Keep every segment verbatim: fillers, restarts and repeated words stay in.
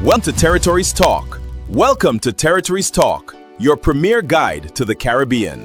Want to Territories Talk? Welcome to Territories Talk, your premier guide to the Caribbean.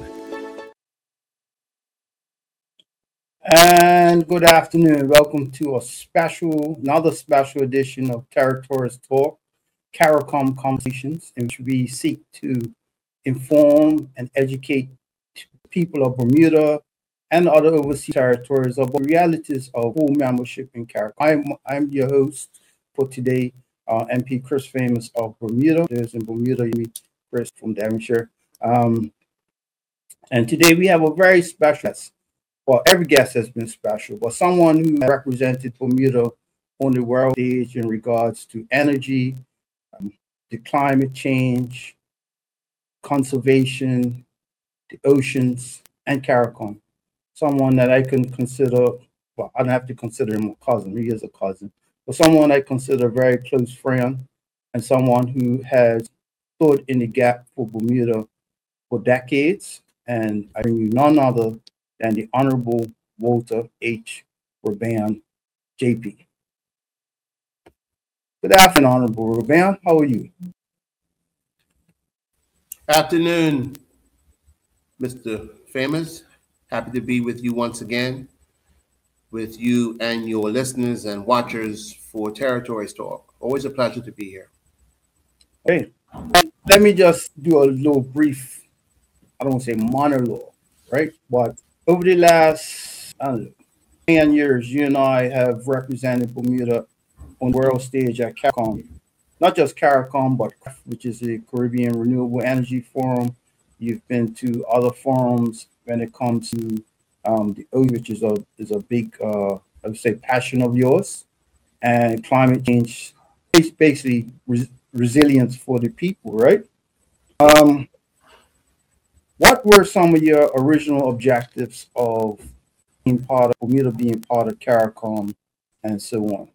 And good afternoon. Welcome to a special, another special edition of Territories Talk, CARICOM Conversations, in which we seek to inform and educate people of Bermuda and other overseas territories about the realities of full membership in CARICOM. I'm, I'm your host for today, uh, M P Chris Famous of Bermuda. There's in Bermuda, you meet Chris from Devonshire. Um, and today we have a very special guest. Well, every guest has been special, but someone who represented Bermuda on the world stage in regards to energy, um, the climate change, conservation, the oceans, and CARICOM. Someone that I can consider, well, I don't have to consider him a cousin, he is a cousin, but someone I consider a very close friend and someone who has stood in the gap for Bermuda for decades. And I bring you none other than the Honorable Walter H. Ruban, J P. Good afternoon, Honorable Ruban. How are you? Afternoon, Mister Famous. Happy to be with you once again, with you and your listeners and watchers for Territories Talk. Always a pleasure to be here. Hey, let me just do a little brief, I don't want to say monologue, right? But over the last, I don't know, ten years, you and I have represented Bermuda on the world stage at CARICOM. Not just CARICOM, but which is the Caribbean Renewable Energy Forum. You've been to other forums when it comes to um, the ocean, which is a is a big, uh, I would say, passion of yours, and climate change, it's basically res- resilience for the people, right? Um, what were some of your original objectives of being part of Bermuda, being part of CARICOM, and so on?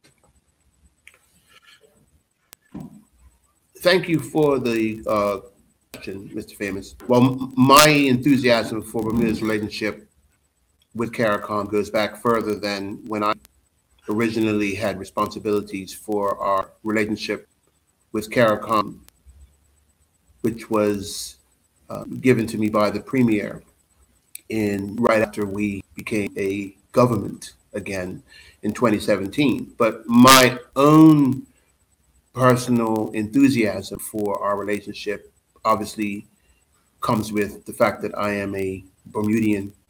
Thank you for the uh, question, Mister Famous. Well, m- my enthusiasm for Bermuda's relationship with CARICOM goes back further than when I originally had responsibilities for our relationship with CARICOM, which was uh, given to me by the Premier in right after we became a government again in twenty seventeen. But my own personal enthusiasm for our relationship obviously comes with the fact that I am a Bermudian